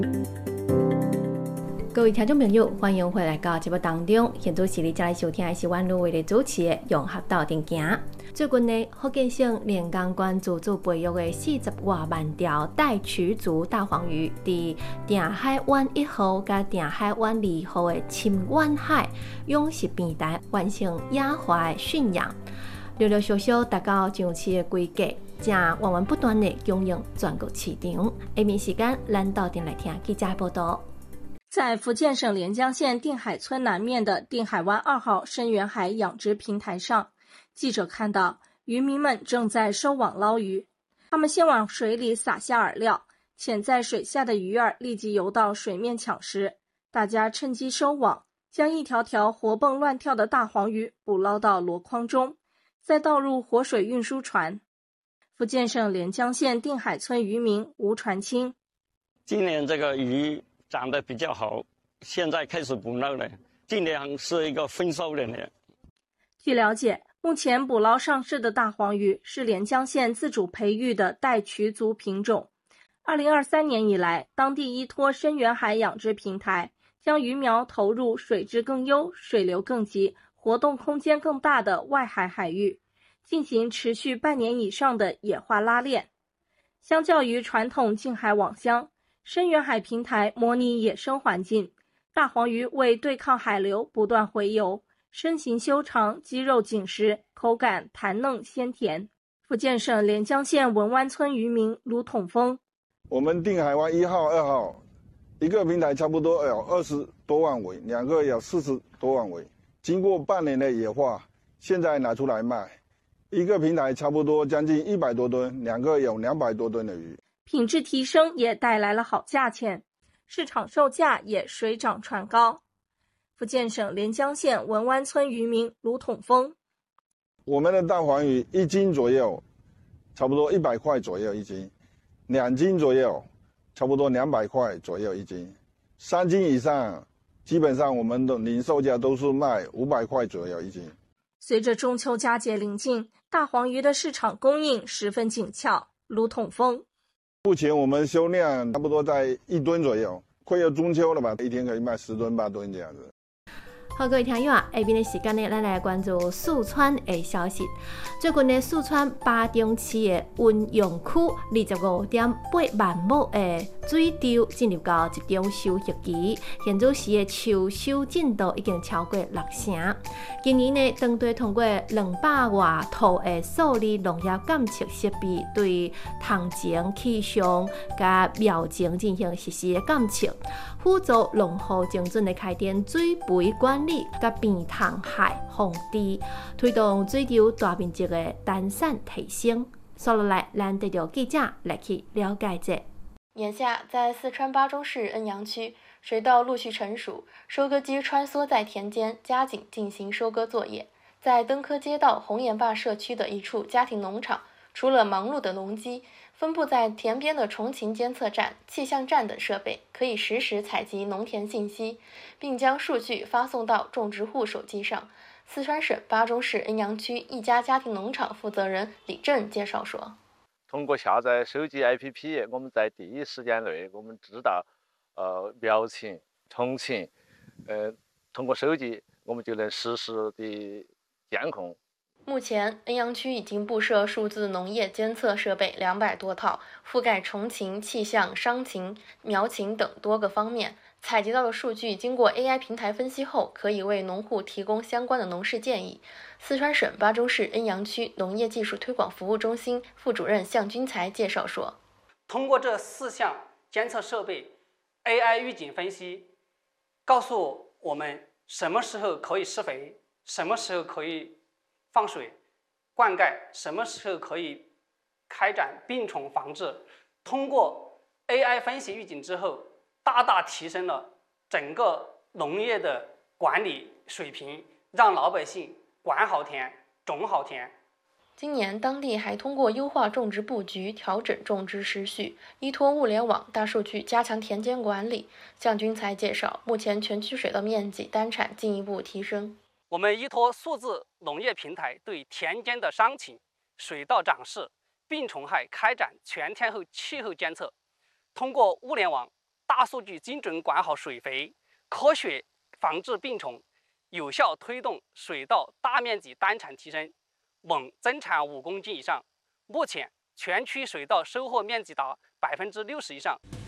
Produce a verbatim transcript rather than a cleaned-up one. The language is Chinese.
各位听众朋友，欢迎回来到节目当中。现在是你正在收听的是阮芦苇的主持的《融合道定行》。最近呢，福建省连江县自主培育的四十外万条带曲族大黄鱼，伫定海湾一号甲定海湾二号的深湾海养殖平台完成野化驯养，陆陆续续达到上市的规格，正源源不断的供应全国市场。下面时间，咱到店来听记者报道。 在福建省连江县定海村南面的定海湾二号深远海养殖平台上，记者看到渔民们正在收网捞鱼。他们先往水里撒下饵料，潜在水下的鱼儿立即游到水面抢食。大家趁机收网，将一条条活蹦乱跳的大黄鱼捕捞到箩筐中，再倒入活水运输船。福建省连江县定海村渔民吴传清： 今年这个鱼长得比较好，现在开始捕捞了，尽量是一个丰收的呢。 据了解，目前捕捞上市的大黄鱼是连江县自主培育的带曲族品种。二零二三年以来，当地依托深远海养殖平台，将鱼苗投入水质更优、水流更急、活动空间更大的外海海域，进行持续半年以上的野化拉练。相较于传统近海网箱，深远海平台模拟野生环境，大黄鱼为对抗海流不断回游，身形修长，肌肉紧实，口感弹嫩鲜甜。福建省连江县文湾村渔民卢统峰： 我们定海湾一号、二号一个平台差不多有二十多万尾，两个有四十多万尾。经过半年的野化，现在拿出来卖，一个平台差不多将近一百多吨，两个有两百多吨的鱼。 品质提升也带来了好价钱，市场售价也水涨船高。福建省连江县文湾村渔民卢统峰： 我们的大黄鱼一斤左右，差不多一百块左右一斤；两斤左右，差不多两百块左右一斤；三斤以上，基本上我们的零售价都是卖五百块左右一斤。 随着中秋佳节临近，大黄鱼的市场供应十分紧俏。卢统峰： 目前我们销量差不多在一吨左右，快要中秋了吧，一天可以卖十吨八吨这样子。 好，各位听友啊，下面的时间呢，咱来关注四川的消息。最近呢，四川巴中市的温阳区二十五点八万亩的水稻进入到集中收获期，现在时的秋收进度已经超过六成。今年呢，当地通过两百外套的数理农业监测设备，对塘前、气象甲苗情进行实时的监测，辅助农户精准的开展水培管理甲变塘害防治，推动水稻大面积的单产提升。接落来，咱带着记者来去了解这。 眼下，在四川巴中市恩阳区，水稻陆续成熟，收割机穿梭在田间，加紧进行收割作业。在登科街道红岩坝社区的一处家庭农场，除了忙碌的农机，分布在田边的虫禽监测站、气象站等设备，可以实时采集农田信息，并将数据发送到种植户手机上。四川省巴中市恩阳区一家家庭农场负责人李正介绍说： 通过下载手机 A P P， 我们在第一时间内，我们知道呃苗情、虫情，呃通过手机，我们就能实时的监控。 目前，恩阳区已经布设数字农业监测设备两百多套，覆盖虫禽、气象、伤禽、苗情等多个方面。采集到的数据经过 A I 平台分析后，可以为农户提供相关的农事建议。四川省巴中市恩阳区农业技术推广服务中心副主任向军才介绍说： 通过这四项监测设备 A I 预警分析，告诉我们什么时候可以施肥，什么时候可以放水灌溉，什么时候可以开展病虫防治。通过 A I 分析预警之后，大大提升了整个农业的管理水平，让老百姓管好田、种好田。 今年当地还通过优化种植布局、调整种植时序，依托物联网、大数据加强田间管理。向军才介绍，目前全区水稻面积单产进一步提升。 我们依托数字农业平台，对田间的伤情、水稻长势、病虫害开展全天候气候监测，通过物联网、 大数据精准管好水肥，科学防治病虫，有效推动水稻大面积单产提升，稳增产五公斤以上。目前全区水稻收获面积达百分之六十以上。